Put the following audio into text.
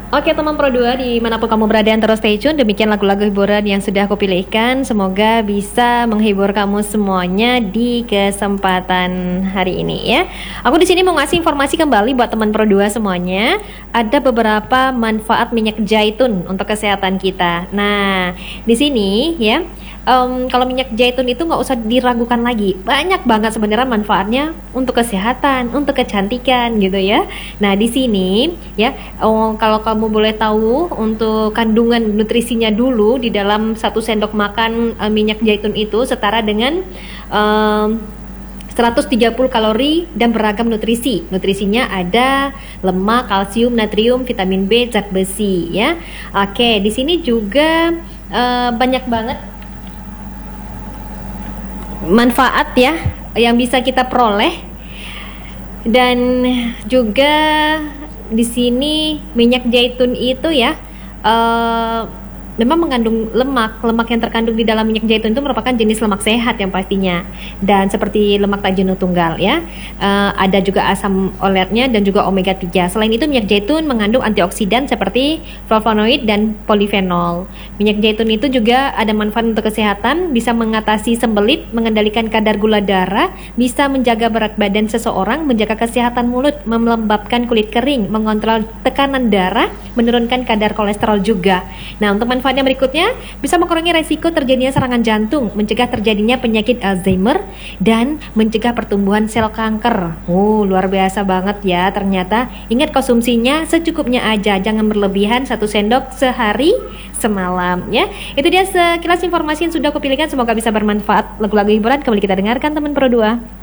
Oke teman Pro 2 dimanapun kamu berada yang terus stay tune. Demikian lagu-lagu hiburan yang sudah aku pilihkan. Semoga bisa menghibur kamu semuanya di kesempatan hari ini ya. Aku di sini mau ngasih informasi kembali buat teman Pro 2 semuanya. Ada beberapa manfaat minyak zaitun untuk kesehatan kita. Nah di sini ya, kalau minyak zaitun itu nggak usah diragukan lagi. Banyak banget sebenarnya manfaatnya untuk kesehatan, untuk kecantikan gitu ya. Nah di sini ya, kalau kamu boleh tahu untuk kandungan nutrisinya dulu di dalam 1 sendok makan minyak zaitun itu setara dengan 130 kalori dan beragam nutrisi. Nutrisinya ada lemak, kalsium, natrium, vitamin B, zat besi ya. Oke, di sini juga banyak banget manfaat ya yang bisa kita peroleh. Dan juga di sini minyak zaitun itu ya memang mengandung lemak yang terkandung di dalam minyak zaitun itu merupakan jenis lemak sehat yang pastinya, dan seperti lemak tak jenuh tunggal ya. Ada juga asam oletnya dan juga omega 3. Selain itu minyak zaitun mengandung antioksidan seperti flavonoid dan polifenol. Minyak zaitun itu juga ada manfaat untuk kesehatan, bisa mengatasi sembelit, mengendalikan kadar gula darah, bisa menjaga berat badan seseorang, menjaga kesehatan mulut, melembabkan kulit kering, mengontrol tekanan darah, menurunkan kadar kolesterol juga. Nah, untuk manfaatnya berikutnya, bisa mengurangi resiko terjadinya serangan jantung, mencegah terjadinya penyakit Alzheimer, dan mencegah pertumbuhan sel kanker. Luar biasa banget ya ternyata. Ingat konsumsinya secukupnya aja, jangan berlebihan, 1 sendok sehari semalam ya. Itu dia sekilas informasi yang sudah aku pilihkan, semoga bisa bermanfaat. Lagu-lagu hiburan kembali kita dengarkan teman Pro 2.